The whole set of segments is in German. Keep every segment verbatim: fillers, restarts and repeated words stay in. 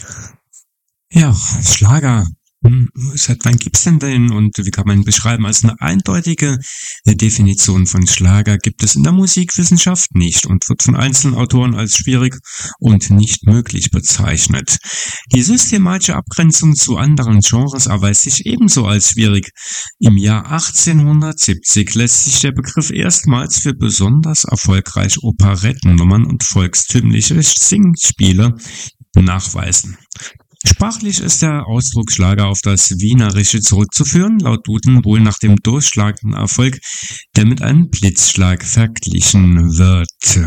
Ja, Schlager. Hm, seit wann gibt's denn den und wie kann man ihn beschreiben? Also eine eindeutige äh, Definition von Schlager gibt es in der Musikwissenschaft nicht und wird von einzelnen Autoren als schwierig und nicht möglich bezeichnet. Die systematische Abgrenzung zu anderen Genres erweist sich ebenso als schwierig. Im Jahr achtzehnhundertsiebzig lässt sich der Begriff erstmals für besonders erfolgreiche Operettennummern und volkstümliche Singspiele nachweisen. Sprachlich ist der Ausdruck Schlager auf das Wienerische zurückzuführen, laut Duden wohl nach dem durchschlagenden Erfolg, der mit einem Blitzschlag verglichen wird.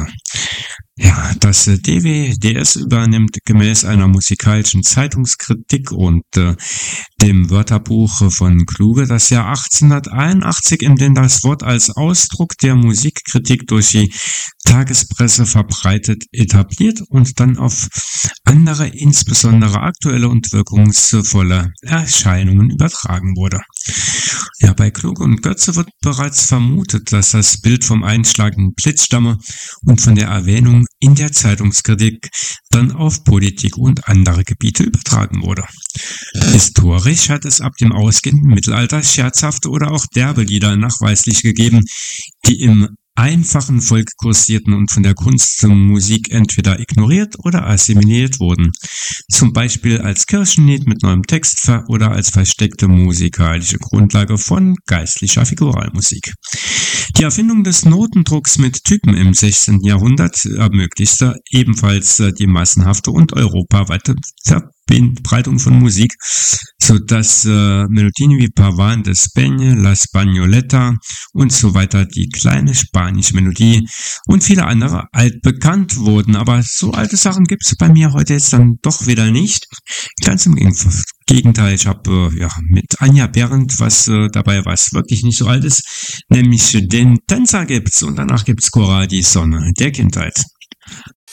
Ja, das äh, D W D S übernimmt gemäß einer musikalischen Zeitungskritik und äh, dem Wörterbuch von Kluge das Jahr achtzehnhunderteinundachtzig, in dem das Wort als Ausdruck der Musikkritik durch die Tagespresse verbreitet etabliert und dann auf andere, insbesondere aktuelle und wirkungsvolle Erscheinungen übertragen wurde. Ja, bei Kluge und Götze wird bereits vermutet, dass das Bild vom einschlagenden Blitz stamme und von der Erwähnung in der Zeitungskritik dann auf Politik und andere Gebiete übertragen wurde. Historisch hat es ab dem ausgehenden Mittelalter scherzhafte oder auch derbe Lieder nachweislich gegeben, die im einfachen Volk kursierten und von der Kunst zur Musik entweder ignoriert oder assimiliert wurden. Zum Beispiel als Kirchenlied mit neuem Text ver- oder als versteckte musikalische Grundlage von geistlicher Figuralmusik. Die Erfindung des Notendrucks mit Typen im sechzehnten. Jahrhundert ermöglichte ebenfalls äh, die massenhafte und europaweite Verbreitung von Musik, so dass äh, Melodien wie Pavan de Espagne, La Spagnoletta und so weiter, die kleine spanische Melodie und viele andere altbekannt wurden. Aber so alte Sachen gibt es bei mir heute jetzt dann doch wieder nicht. Ganz im Gegenteil, ich habe äh, ja mit Anja Behrendt was äh, dabei, was wirklich nicht so alt ist, nämlich den Tänzer gibt's und danach gibt's Cora die Sonne der Kindheit.